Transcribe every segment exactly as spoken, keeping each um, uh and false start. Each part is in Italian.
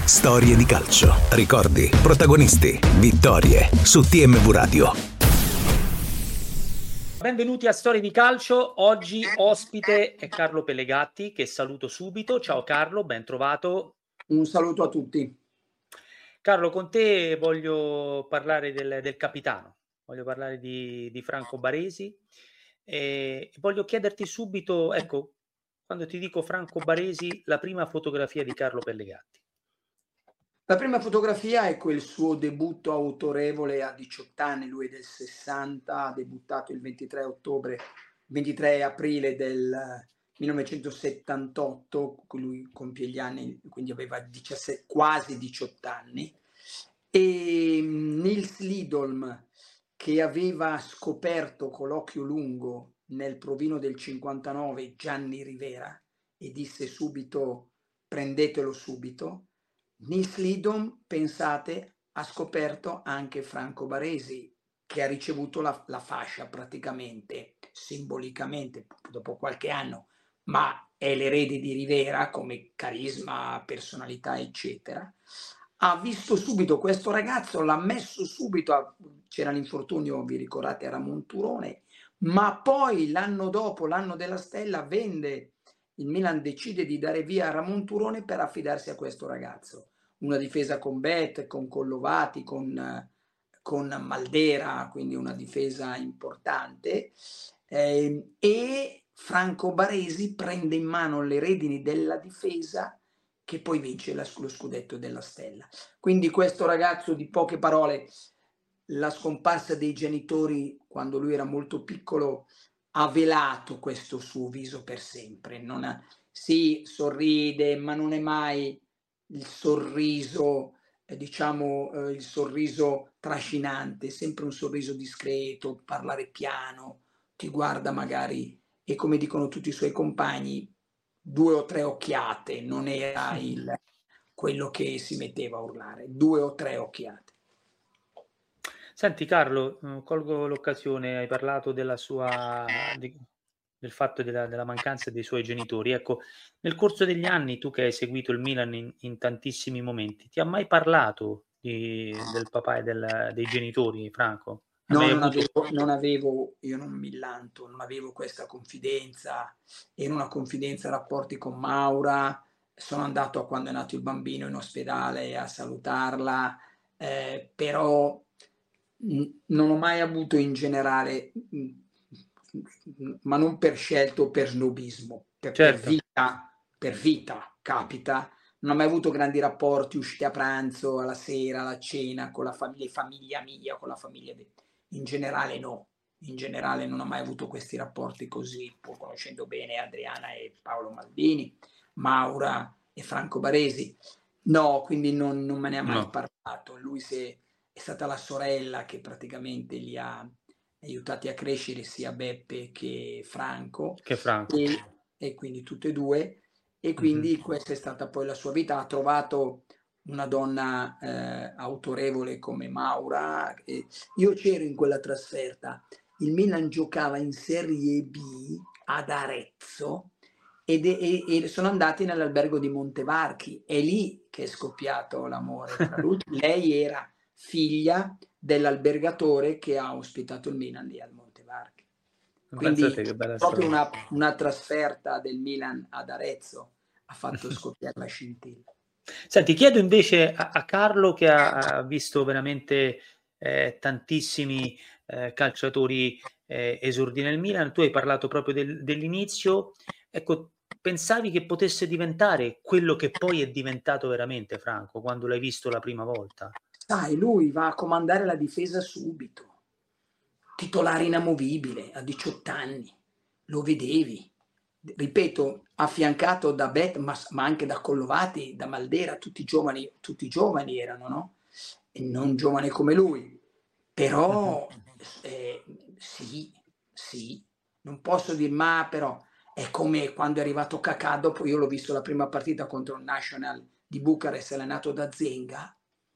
Storie di calcio, ricordi, protagonisti, vittorie su T M V Radio. Benvenuti a Storie di Calcio. Oggi ospite è Carlo Pellegatti, che saluto subito. Ciao Carlo, ben trovato. Un saluto a tutti. Carlo, con te voglio parlare del, del capitano, voglio parlare di, di Franco Baresi e voglio chiederti subito, ecco, quando ti dico Franco Baresi, la prima fotografia di Carlo Pellegatti. La prima fotografia è quel suo debutto autorevole a diciotto anni, lui è del sessanta, ha debuttato il ventitré ottobre, ventitré aprile del millenovecentosettantotto, lui compie gli anni, quindi aveva diciassette, quasi diciotto anni, e Nils Lidholm, che aveva scoperto con l'occhio lungo nel provino del cinquantanove Gianni Rivera e disse subito prendetelo subito. Nils Lidholm, pensate, ha scoperto anche Franco Baresi, che ha ricevuto la, la fascia praticamente simbolicamente dopo qualche anno, ma è l'erede di Rivera come carisma, personalità, eccetera. Ha visto subito questo ragazzo, l'ha messo subito, c'era l'infortunio, vi ricordate, a Ramon Turone, ma poi l'anno dopo, l'anno della Stella, vende, il Milan decide di dare via Ramon Turone per affidarsi a questo ragazzo. Una difesa con Bet, con Collovati, con, con Maldera, quindi una difesa importante. Eh, e Franco Baresi prende in mano le redini della difesa, che poi vince la, lo scudetto della Stella. Quindi questo ragazzo, di poche parole, la scomparsa dei genitori quando lui era molto piccolo ha velato questo suo viso per sempre. Non ha, sì, sorride, ma non è mai il sorriso, eh, diciamo, eh, il sorriso trascinante, sempre un sorriso discreto, parlare piano, ti guarda magari, e come dicono tutti i suoi compagni, due o tre occhiate, non era il, quello che si metteva a urlare, due o tre occhiate. Senti Carlo, colgo l'occasione, hai parlato della sua, di, del fatto della, della mancanza dei suoi genitori. Ecco, nel corso degli anni, tu che hai seguito il Milan in, in tantissimi momenti, ti ha mai parlato di, del papà e del, dei genitori, Franco? No, non avuto... avevo, non avevo, io non mi illanto, non avevo questa confidenza, era una confidenza, rapporti con Maura, sono andato a quando è nato il bambino in ospedale a salutarla, eh, però non ho mai avuto in generale, ma non per scelta o per snobismo, per, certo. per vita, per vita capita, non ho mai avuto grandi rapporti, uscite a pranzo, alla sera, alla cena, con la famiglia, famiglia mia, con la famiglia, de... in generale no, in generale non ho mai avuto questi rapporti così, pur conoscendo bene Adriana e Paolo Maldini, Maura e Franco Baresi, no, quindi non, non me ne ha mai no. parlato, lui se è stata la sorella che praticamente li ha aiutati a crescere, sia Beppe che Franco, che Franco. E, e quindi tutte e due, e quindi mm-hmm. questa è stata poi la sua vita. Ha trovato una donna eh, autorevole come Maura. E io c'ero in quella trasferta, il Milan giocava in Serie B ad Arezzo ed, e, e sono andati nell'albergo di Montevarchi, è lì che è scoppiato l'amore tra lui. Lei era figlia dell'albergatore che ha ospitato il Milan lì al Montevarchi. Quindi proprio una, una trasferta del Milan ad Arezzo ha fatto scoppiare la scintilla. Senti, chiedo invece a, a Carlo, che ha, ha visto veramente eh, tantissimi eh, calciatori eh, esordi nel Milan, tu hai parlato proprio del, dell'inizio, ecco, pensavi che potesse diventare quello che poi è diventato veramente, Franco, quando l'hai visto la prima volta? Sai, lui va a comandare la difesa subito, titolare inamovibile a diciotto anni, lo vedevi, ripeto, affiancato da Bet, ma, ma anche da Collovati, da Maldera, tutti giovani, tutti giovani erano, no? E non giovane come lui, però eh, sì, sì, non posso dire ma, però è come quando è arrivato Kakà, dopo io l'ho visto la prima partita contro il National di Bucarest, allenato da Zenga,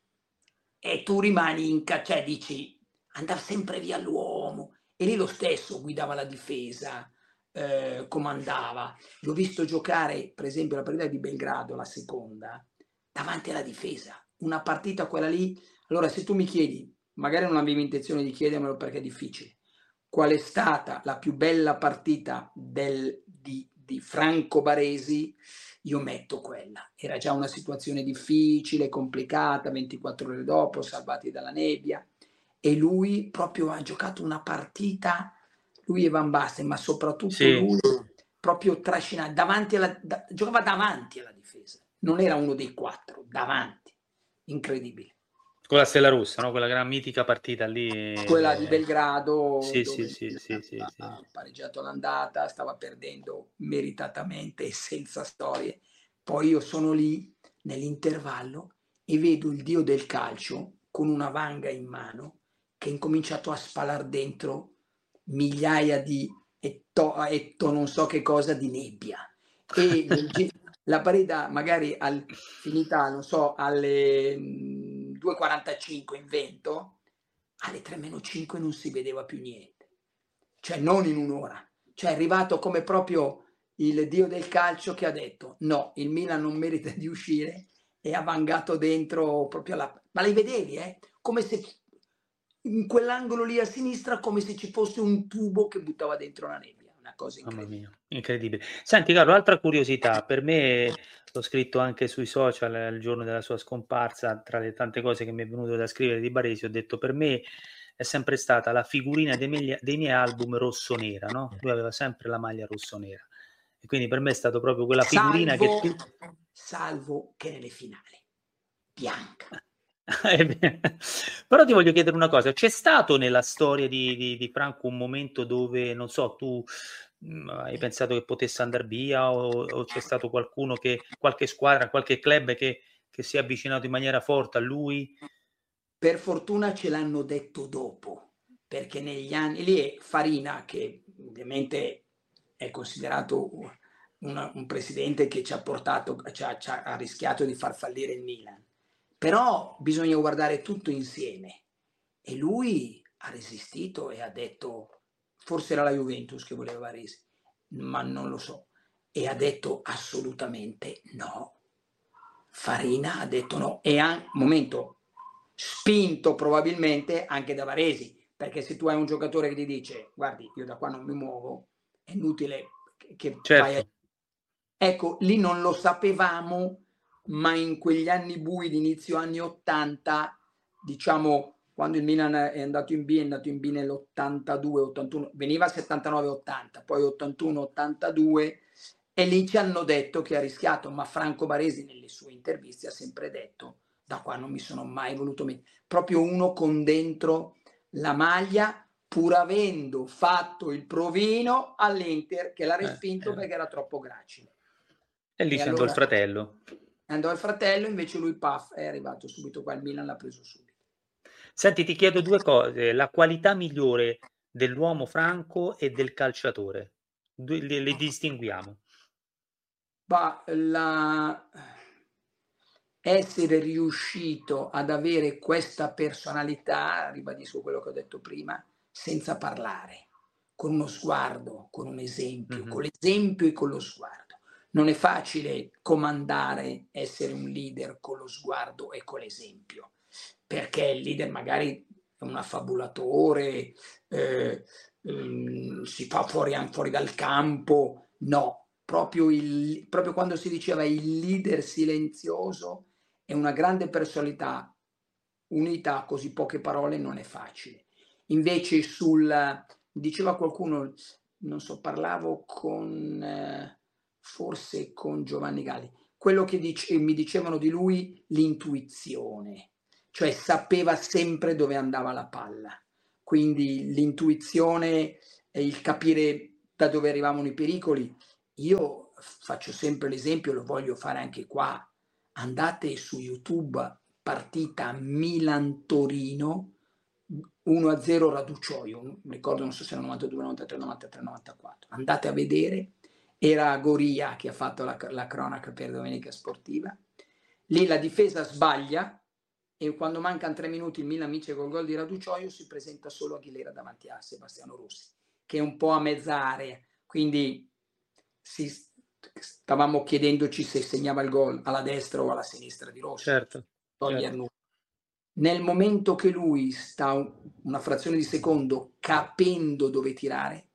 e tu rimani in caccia, dici andava sempre via l'uomo, e lì lo stesso guidava la difesa, eh, comandava. L'ho visto giocare per esempio la partita di Belgrado, la seconda, davanti alla difesa. Una partita quella lì, allora se tu mi chiedi, magari non avevi intenzione di chiedermelo perché è difficile, qual è stata la più bella partita del, di, di Franco Baresi, io metto quella. Era già una situazione difficile, complicata, ventiquattro ore dopo, salvati dalla nebbia, e lui proprio ha giocato una partita, lui e Van Basten, ma soprattutto Sì. lui, proprio trascinato, davanti alla, da, giocava davanti alla difesa, non era uno dei quattro, davanti, incredibile. Con la Stella Rossa, no? Quella gran mitica partita lì. Quella di Belgrado, Sì, dove sì, sì, sì, sì, sì. ha pareggiato l'andata, stava perdendo meritatamente e senza storie. Poi io sono lì nell'intervallo e vedo il dio del calcio con una vanga in mano che ha incominciato a spalar dentro migliaia di etto, etto non so che cosa di nebbia. E la partita magari al, finita, non so, alle due e quarantacinque in vento, alle tre meno cinque non si vedeva più niente, cioè non in un'ora, cioè è arrivato come proprio il dio del calcio che ha detto no, il Milan non merita di uscire, e ha vangato dentro proprio la... ma li vedevi, eh? Come se in quell'angolo lì a sinistra, come se ci fosse un tubo che buttava dentro la nebbia, una cosa Mamma incredibile. mia, incredibile. Senti Carlo, altra curiosità, per me, l'ho scritto anche sui social il giorno della sua scomparsa, tra le tante cose che mi è venuto da scrivere di Baresi, ho detto per me è sempre stata la figurina dei, miei, dei miei album rosso-nera, no? Lui aveva sempre la maglia rosso-nera e quindi per me è stato proprio quella figurina Salvo, che tu... salvo che nelle finali, bianca. Però ti voglio chiedere una cosa, c'è stato nella storia di, di, di Franco un momento dove, non so, tu mh, hai pensato che potesse andare via o, o c'è stato qualcuno che, qualche squadra, qualche club che, che si è avvicinato in maniera forte a lui? Per fortuna ce l'hanno detto dopo, perché negli anni lì è Farina, che ovviamente è considerato una, un presidente che ci ha portato, ci ha, ci ha rischiato di far fallire il Milan, però bisogna guardare tutto insieme, e lui ha resistito e ha detto, forse era la Juventus che voleva Baresi, ma non lo so, e ha detto assolutamente no. Farina ha detto no, e a momento spinto probabilmente anche da Baresi, perché se tu hai un giocatore che ti dice guardi, io da qua non mi muovo, è inutile che certo. vai a... Ecco, lì non lo sapevamo, ma in quegli anni bui di inizio anni ottanta, diciamo, quando il Milan è andato in B, è andato in B nell'ottantadue ottantuno, veniva settantanove ottanta, poi ottantuno ottantadue, e lì ci hanno detto che ha rischiato, ma Franco Baresi nelle sue interviste ha sempre detto da qua non mi sono mai voluto mettere, proprio uno con dentro la maglia, pur avendo fatto il provino all'Inter che l'ha respinto eh, eh. perché era troppo gracile. E lì e si allora, andò il fratello. Andò il fratello, invece lui paf, è arrivato subito qua, il Milan l'ha preso subito. Senti, ti chiedo due cose, la qualità migliore dell'uomo Franco e del calciatore, due, le, le distinguiamo. Bah, la... essere riuscito ad avere questa personalità, ribadisco quello che ho detto prima, senza parlare, con uno sguardo, con un esempio, mm-hmm. con l'esempio e con lo sguardo. Non è facile comandare, essere un leader con lo sguardo e con l'esempio, perché il leader magari è un affabulatore, eh, ehm, si fa fuori, fuori dal campo, no, proprio, il, proprio quando si diceva il leader silenzioso è una grande personalità unita a così poche parole non è facile. Invece sul, diceva qualcuno, non so, parlavo con, eh, forse con Giovanni Galli, quello che dice, mi dicevano di lui, l'intuizione, cioè sapeva sempre dove andava la palla, quindi l'intuizione e il capire da dove arrivavano i pericoli. Io faccio sempre l'esempio, lo voglio fare anche qua, andate su YouTube, partita Milan-Torino, uno a zero Raducioio, ricordo non so se era novantadue, novantatré, novantatré, novantaquattro, andate a vedere, era Goria che ha fatto la, la cronaca per Domenica Sportiva, lì la difesa sbaglia e quando mancano tre minuti il Milan vince col gol di Raducioio, si presenta solo Aguilera davanti a Sebastiano Rossi, che è un po' a mezz'area, quindi si stavamo chiedendoci se segnava il gol alla destra o alla sinistra di Rossi. Certo, Toglier certo. nulla. Nel momento che lui sta una frazione di secondo capendo dove tirare,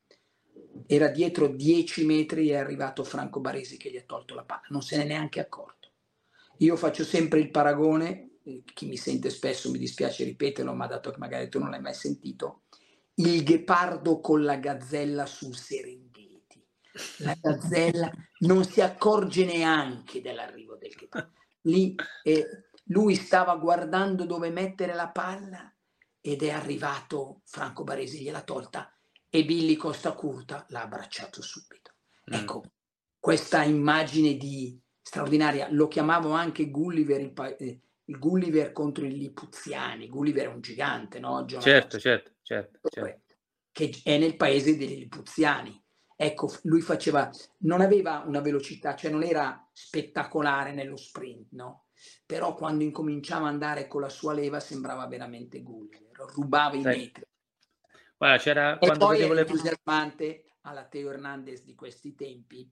era dietro dieci metri e è arrivato Franco Baresi che gli ha tolto la palla, non se n'è neanche accorto. Io faccio sempre il paragone, eh, chi mi sente spesso mi dispiace ripeterlo, ma dato che magari tu non l'hai mai sentito, il ghepardo con la gazzella sul Serengeti. La gazzella non si accorge neanche dell'arrivo del ghepardo. Lì eh, lui stava guardando dove mettere la palla ed è arrivato Franco Baresi, gliel'ha tolta e Billy Costacurta l'ha abbracciato subito. Mm. Ecco, questa immagine di straordinaria, lo chiamavo anche Gulliver, il, pa- eh, il Gulliver contro i Lipuziani. Gulliver è un gigante, no? Jonathan certo, certo, certo, certo. Che è nel paese dei Lipuziani. Ecco, lui faceva, non aveva una velocità, cioè non era spettacolare nello sprint, no? Però quando incominciava ad andare con la sua leva sembrava veramente Gulliver, rubava i Sai, metri. Guarda, c'era, E quando poi vedevo è le... entusiasmante alla Teo Hernandez di questi tempi,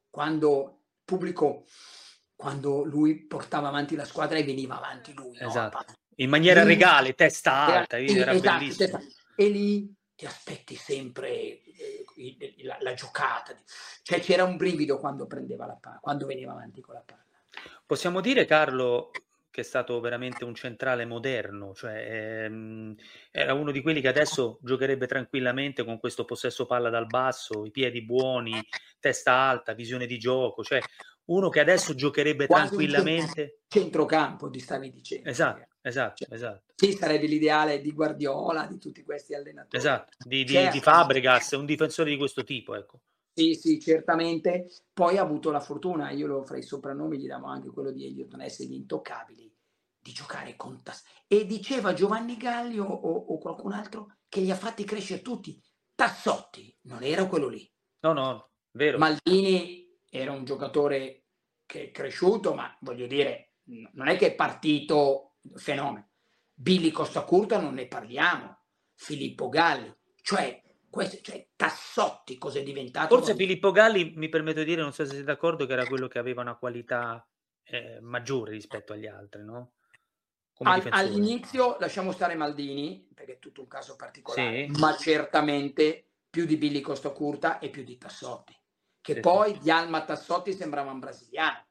quando il pubblico, quando lui portava avanti la squadra e veniva avanti lui, no? Esatto. In maniera Lì- regale, testa alta, Era- era esatto, bellissimo. testa- E lì ti aspetti sempre eh, la, la giocata, cioè c'era un brivido quando prendeva la palla, quando veniva avanti con la palla. Possiamo dire, Carlo, che è stato veramente un centrale moderno, cioè ehm, era uno di quelli che adesso giocherebbe tranquillamente con questo possesso palla dal basso, i piedi buoni, testa alta, visione di gioco, cioè uno che adesso giocherebbe Quasi tranquillamente. Un centrocampo, ti stavi dicendo. Esatto, esatto, cioè, esatto. Sì, sarebbe l'ideale di Guardiola, di tutti questi allenatori. Esatto, di, di, Certo. di Fabregas, un difensore di questo tipo, ecco. Sì, sì, certamente. Poi ha avuto la fortuna, io lo fra i soprannomi gli davo anche quello di Elliott Ness e gli intoccabili, di giocare con Tas- e diceva Giovanni Galli o, o qualcun altro che li ha fatti crescere tutti. Tassotti non era quello lì. No, no, vero. Maldini era un giocatore che è cresciuto, ma voglio dire, non è che è partito fenomeno. Billy Costacurta non ne parliamo, Filippo Galli, cioè, questo, cioè Tassotti cosa è diventato? Forse Filippo Galli, mi permetto di dire, non so se siete d'accordo, che era quello che aveva una qualità eh, maggiore rispetto agli altri, no? Come Al, difensore. all'inizio lasciamo stare Maldini, perché è tutto un caso particolare, Sì. ma certamente più di Billy Costacurta e più di Tassotti, che Sì, poi sì. Dialma Tassotti sembrava un brasiliano,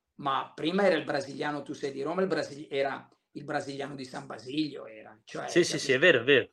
ma prima era il brasiliano, tu sei di Roma, il Brasili- era il brasiliano di San Basilio, era, cioè, Sì, sì, sì, è vero, è vero.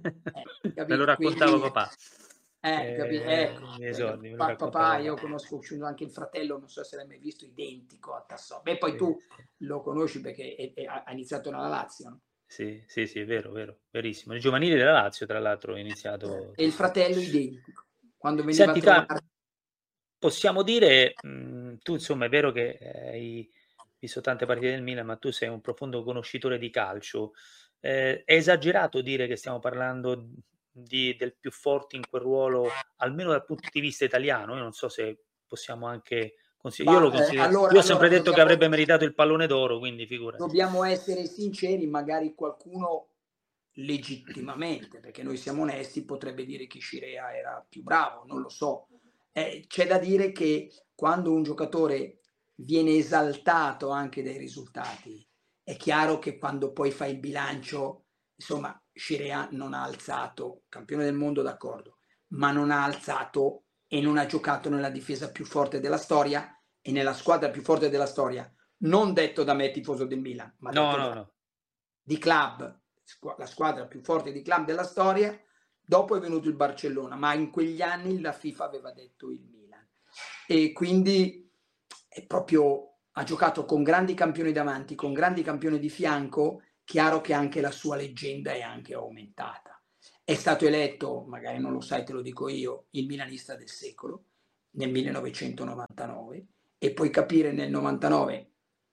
Eh, Me lo raccontava Quindi, papà. Eh, capi- Eh, ecco, i miei esordi, me lo pa- raccontava papà, io papà. conosco anche il fratello, non so se l'hai mai visto, identico a Tassotti. Beh, poi Sì, tu sì. lo conosci perché è- è- ha iniziato nella Lazio, no? Sì, sì, sì, è vero, vero, verissimo. Il giovanile della Lazio, tra l'altro, è iniziato. E il fratello identico. Quando veniva Senti, a trovare... Fa, possiamo dire, mh, tu insomma è vero che hai visto tante partite del Milan, ma tu sei un profondo conoscitore di calcio. Eh, è esagerato dire che stiamo parlando di, del più forte in quel ruolo, almeno dal punto di vista italiano? Io non so se possiamo anche considerare. Io, lo Ma, eh, considero... allora, Io ho sempre allora detto che dobbiamo, avrebbe meritato il pallone d'oro, quindi figurati. dobbiamo essere sinceri, magari qualcuno legittimamente, perché noi siamo onesti, potrebbe dire che Scirea era più bravo, non lo so. Eh, c'è da dire che quando un giocatore viene esaltato anche dai risultati, è chiaro che quando poi fa il bilancio, insomma, Scirea non ha alzato, campione del mondo d'accordo, ma non ha alzato e non ha giocato nella difesa più forte della storia e nella squadra più forte della storia, non detto da me tifoso del Milan, ma No, detto no, da, no. di club, la squadra più forte di club della storia. Dopo è venuto il Barcellona, ma in quegli anni la FIFA aveva detto il Milan. E quindi è proprio, ha giocato con grandi campioni davanti, con grandi campioni di fianco, chiaro che anche la sua leggenda è anche aumentata. È stato eletto, magari non lo sai, te lo dico io, il milanista del secolo nel millenovecentonovantanove, e puoi capire nel novantanove,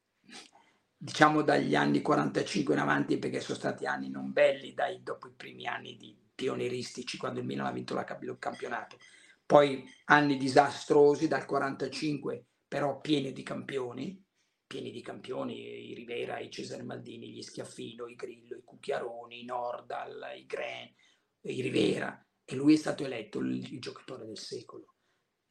diciamo dagli anni quarantacinque in avanti, perché sono stati anni non belli dai, dopo i primi anni di pionieristici, quando il Milan ha vinto la, il campionato, poi anni disastrosi dal quarantacinque, però pieni di campioni, pieni di campioni, i Rivera, i Cesare Maldini, gli Schiaffino, i Grillo, i Cucchiaroni, i Nordal, i Gren, i Rivera, e lui è stato eletto il, il giocatore del secolo.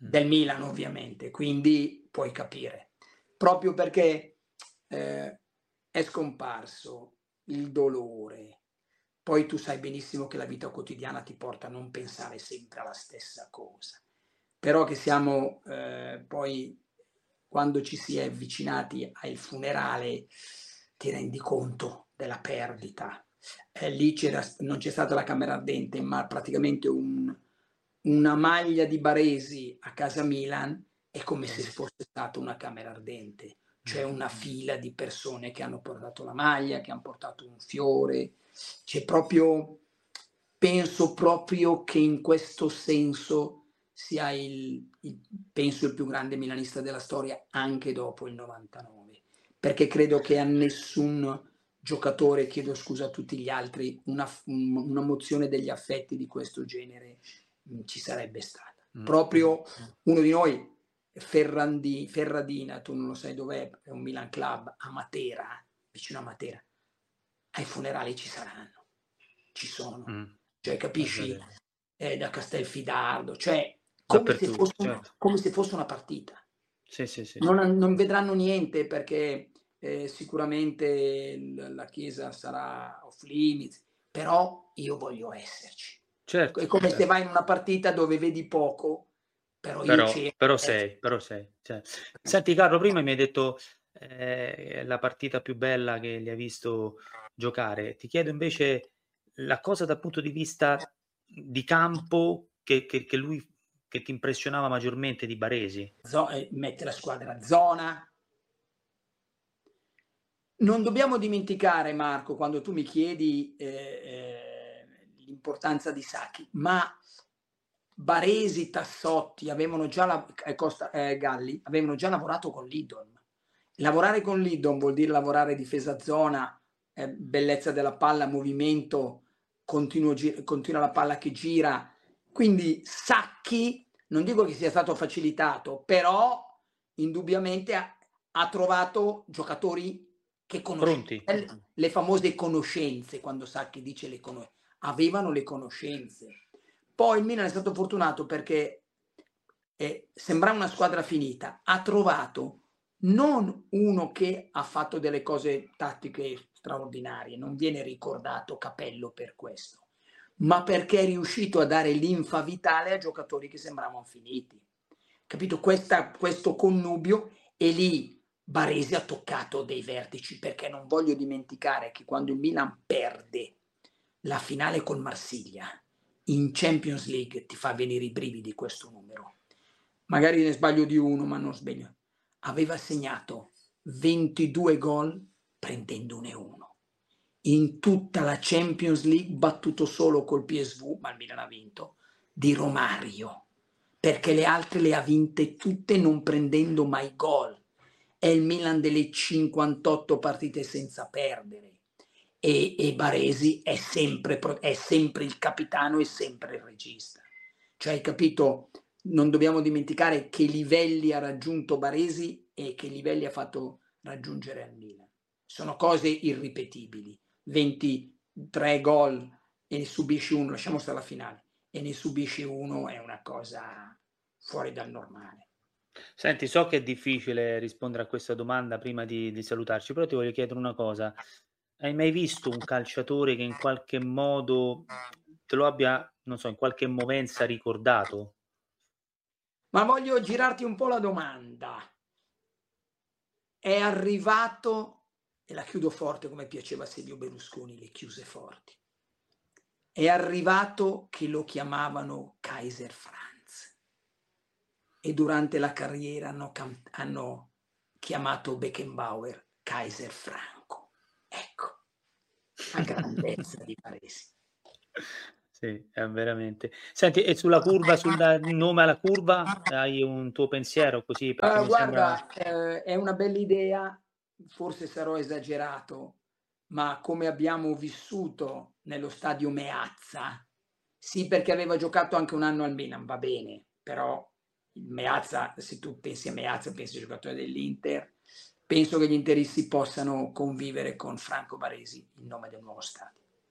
del Milan ovviamente, quindi puoi capire. Proprio perché eh, è scomparso il dolore, poi tu sai benissimo che la vita quotidiana ti porta a non pensare sempre alla stessa cosa, però che siamo eh, poi, quando ci si è avvicinati al funerale, ti rendi conto della perdita. Eh, lì c'era, non c'è stata la camera ardente, ma praticamente un, una maglia di Baresi a casa Milan è come se fosse stata una camera ardente. C'è una fila di persone che hanno portato la maglia, che hanno portato un fiore. C'è proprio, penso proprio che in questo senso sia il, il, penso il più grande milanista della storia anche dopo il novantanove, perché credo che a nessun giocatore, chiedo scusa a tutti gli altri, una, una mozione degli affetti di questo genere mh, ci sarebbe stata. Mm. Proprio uno di noi, Ferrandi, Ferradina, tu non lo sai dov'è, è un Milan Club a Matera, vicino a Matera. Ai funerali ci saranno, ci sono, mm. cioè capisci? Eh, da Castelfidardo, cioè come se, fosse, certo. come se fosse una partita. Sì, sì, sì. Non, non vedranno niente perché eh, sicuramente la Chiesa sarà off limits, però io voglio esserci. Certo, è come certo. se vai in una partita dove vedi poco, però, però, io però sei, però sei. Cioè. Senti Carlo, prima mi hai detto eh, la partita più bella che li hai visto giocare. Ti chiedo invece la cosa dal punto di vista di campo che, che, che lui che ti impressionava maggiormente di Baresi. Zo- eh, mette la squadra a zona. Non dobbiamo dimenticare, Marco, quando tu mi chiedi eh, eh, l'importanza di Sacchi, ma Baresi, Tassotti avevano già la, eh, Costa, eh, Galli avevano già lavorato con Lidon. Lavorare con Lidon vuol dire lavorare difesa zona, eh, bellezza della palla, movimento, continuo, continua la palla che gira. Quindi Sacchi, non dico che sia stato facilitato, però indubbiamente ha, ha trovato giocatori che conoscevano, le, le famose conoscenze, quando Sacchi dice le conoscenze, avevano le conoscenze. Poi il Milan è stato fortunato perché eh, sembrava una squadra finita, ha trovato non uno che ha fatto delle cose tattiche straordinarie, non viene ricordato Capello per questo, ma perché è riuscito a dare linfa vitale a giocatori che sembravano finiti. Capito? Questa, questo connubio, e lì Baresi ha toccato dei vertici, perché non voglio dimenticare che quando il Milan perde la finale col Marsiglia in Champions League, ti fa venire i brividi questo numero, magari ne sbaglio di uno ma non sbaglio, aveva segnato ventidue gol prendendone uno in tutta la Champions League, battuto solo col P S V, ma il Milan ha vinto, di Romario, perché le altre le ha vinte tutte non prendendo mai gol. È il Milan delle cinquantotto partite senza perdere. E, e Baresi è sempre, è sempre il capitano e sempre il regista. Cioè, hai capito? Non dobbiamo dimenticare che livelli ha raggiunto Baresi e che livelli ha fatto raggiungere al Milan. Sono cose irripetibili. ventitré gol e ne subisci uno, lasciamo stare la finale, e ne subisci uno è una cosa fuori dal normale. Senti, so che è difficile rispondere a questa domanda prima di, di salutarci, però ti voglio chiedere una cosa. Hai mai visto un calciatore che in qualche modo te lo abbia, non so, in qualche movenza ricordato? Ma voglio girarti un po' la domanda. È arrivato, e la chiudo forte come piaceva a Silvio Berlusconi, le chiuse forti. È arrivato che lo chiamavano Kaiser Franz. E durante la carriera hanno, hanno chiamato Beckenbauer Kaiser Franco. Ecco, la grandezza di Baresi. Sì, è veramente. Senti, e sulla curva, sul nome alla curva, hai un tuo pensiero così? Perché Uh, mi guarda, sembra... eh, è una bella idea, forse sarò esagerato, ma come abbiamo vissuto nello stadio Meazza, sì, perché aveva giocato anche un anno al Milan, va bene, però il Meazza, se tu pensi a Meazza, pensi al giocatore dell'Inter, penso che gli interisti possano convivere con Franco Baresi, il nome del nuovo stadio.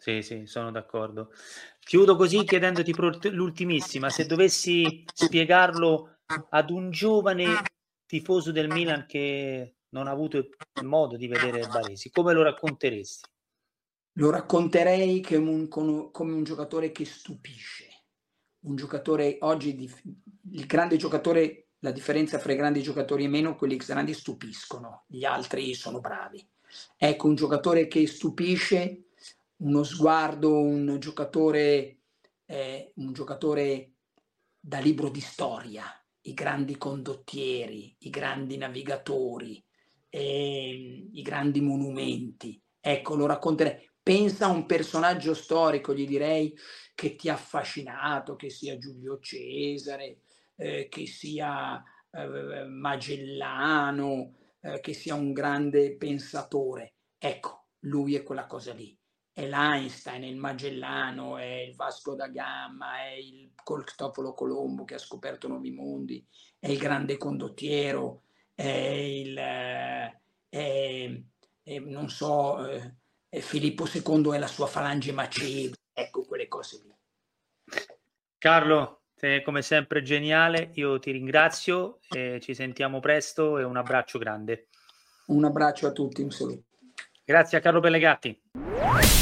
Sì, sì, sono d'accordo. Chiudo così chiedendoti l'ultimissima, se dovessi spiegarlo ad un giovane tifoso del Milan che non ha avuto il modo di vedere Baresi, come lo racconteresti? Lo racconterei che un, come un giocatore che stupisce, un giocatore oggi, il grande giocatore, la differenza fra i grandi giocatori e meno, quelli grandi stupiscono, gli altri sono bravi. Ecco, un giocatore che stupisce, uno sguardo, un giocatore, eh, un giocatore da libro di storia, i grandi condottieri, i grandi navigatori, eh, i grandi monumenti. Ecco, lo racconterei. Pensa a un personaggio storico, gli direi, che ti ha affascinato, che sia Giulio Cesare, eh, che sia eh, Magellano, eh, che sia un grande pensatore. Ecco, lui è quella cosa lì. È l'Einstein, è il Magellano, è il Vasco da Gama, è il Cristoforo Colombo che ha scoperto nuovi mondi, è il grande condottiero, è il, eh, è, è, non so, eh, è Filippo secondo è la sua falange macedone, ecco quelle cose lì. Carlo, sei come sempre geniale, io ti ringrazio, e ci sentiamo presto e un abbraccio grande. Un abbraccio a tutti, un saluto. Grazie a Carlo Pellegatti.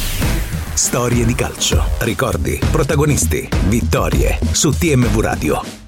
Storie di calcio, ricordi, protagonisti, vittorie su T M V Radio.